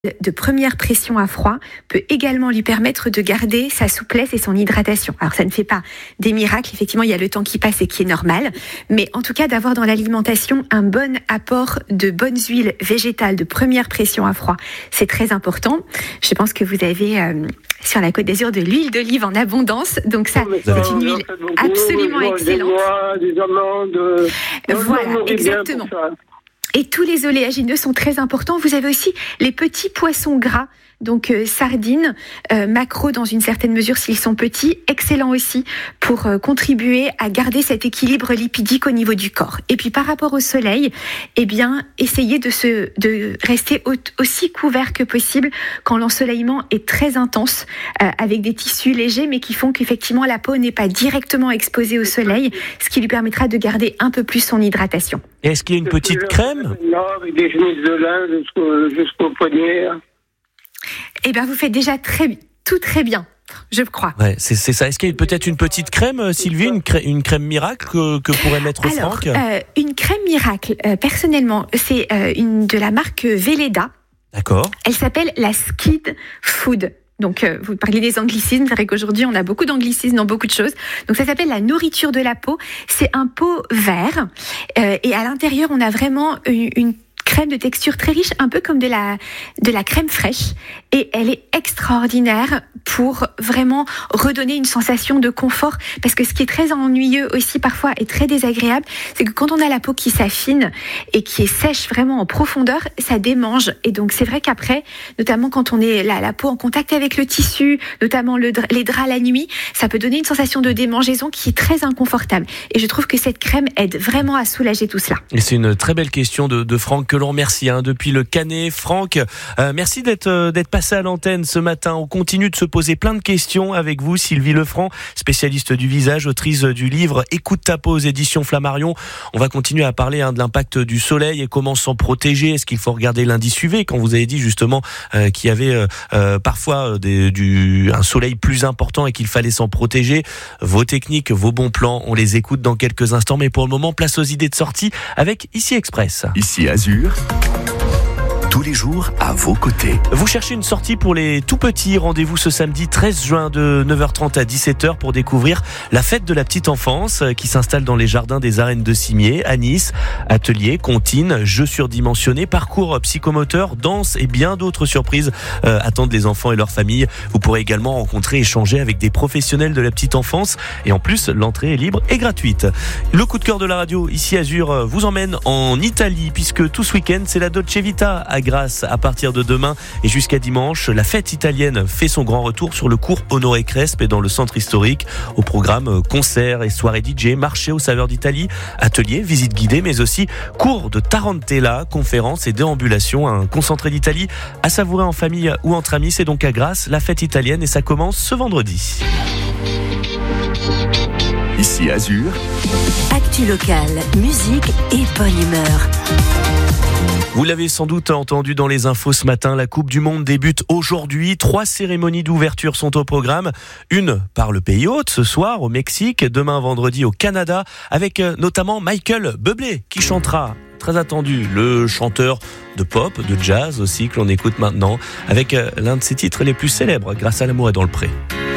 de première pression à froid peut également lui permettre de garder sa souplesse et son hydratation. Alors ça ne fait pas des miracles, effectivement il y a le temps qui passe et qui est normal, mais en tout cas d'avoir dans l'alimentation un bon apport de bonnes huiles végétales de première pression à froid, c'est très important. Je pense que vous avez sur la Côte d'Azur de l'huile d'olive en abondance, donc ça c'est une huile absolument excellente. Des amandes, voilà, exactement. Et tous les oléagineux sont très importants. Vous avez aussi les petits poissons gras, donc sardines, maquereaux dans une certaine mesure s'ils sont petits, excellents aussi pour contribuer à garder cet équilibre lipidique au niveau du corps. Et puis par rapport au soleil, eh bien, essayez de rester aussi couvert que possible quand l'ensoleillement est très intense, avec des tissus légers mais qui font qu'effectivement la peau n'est pas directement exposée au soleil, ce qui lui permettra de garder un peu plus son hydratation. Et est-ce qu'il y a une petite crème ? Avec des chemises de lin jusqu'au poignet. Eh bien, vous faites déjà tout très bien, je crois. Ouais, c'est ça. Est-ce qu'il y a peut-être une petite crème, Sylvie, une crème miracle que pourrait mettre Franck ? Une crème miracle, personnellement, c'est une de la marque Velleda. D'accord. Elle s'appelle la Skid Food. Donc, vous parlez des anglicismes. C'est vrai qu'aujourd'hui, on a beaucoup d'anglicismes dans beaucoup de choses. Donc, ça s'appelle la nourriture de la peau. C'est un pot vert. Et à l'intérieur, on a vraiment une crème de texture très riche, un peu comme de la crème fraîche. Et elle est extraordinaire pour vraiment redonner une sensation de confort. Parce que ce qui est très ennuyeux aussi parfois et très désagréable, c'est que quand on a la peau qui s'affine et qui est sèche vraiment en profondeur, ça démange. Et donc c'est vrai qu'après, notamment quand on est la peau en contact avec le tissu, notamment les draps la nuit, ça peut donner une sensation de démangeaison qui est très inconfortable. Et je trouve que cette crème aide vraiment à soulager tout cela. Et c'est une très belle question de Franck que l'on remercie depuis le Canet. Franck, merci d'être passé à l'antenne ce matin. On continue de se poser plein de questions avec vous, Sylvie Lefranc, spécialiste du visage, autrice du livre Écoute ta peau aux éditions Flammarion. On va continuer à parler de l'impact du soleil et comment s'en protéger. Est-ce qu'il faut regarder l'indice UV quand vous avez dit justement qu'il y avait parfois un soleil plus important et qu'il fallait s'en protéger. Vos techniques, vos bons plans, on les écoute dans quelques instants. Mais pour le moment, place aux idées de sortie avec Ici Express. Ici Azur, tous les jours à vos côtés. Vous cherchez une sortie pour les tout petits, rendez-vous ce samedi 13 juin de 9h30 à 17h pour découvrir la fête de la petite enfance qui s'installe dans les jardins des Arènes de Cimier à Nice. Ateliers, comptines, jeux surdimensionnés, parcours psychomoteur, danse et bien d'autres surprises attendent les enfants et leurs familles. Vous pourrez également rencontrer et échanger avec des professionnels de la petite enfance et en plus l'entrée est libre et gratuite. Le coup de cœur de la radio ici Azur vous emmène en Italie puisque tout ce week-end c'est la Dolce Vita à Grasse à partir de demain et jusqu'à dimanche. La fête italienne fait son grand retour sur le cours Honoré Crespe et dans le centre historique. Au programme concerts et soirées DJ, marché aux saveurs d'Italie, ateliers, visites guidées, mais aussi cours de tarantella, conférences et déambulations. Un concentré d'Italie à savourer en famille ou entre amis. C'est donc à Grasse, la fête italienne et ça commence ce vendredi. Ici Azur. Actu locale, musique et bonne humeur. Vous l'avez sans doute entendu dans les infos ce matin, la Coupe du Monde débute aujourd'hui. 3 cérémonies d'ouverture sont au programme. Une par le pays hôte ce soir au Mexique, demain vendredi au Canada, avec notamment Michael Bublé qui chantera. Très attendu, le chanteur de pop, de jazz aussi que l'on écoute maintenant, avec l'un de ses titres les plus célèbres, Grâce à l'amour est dans le pré.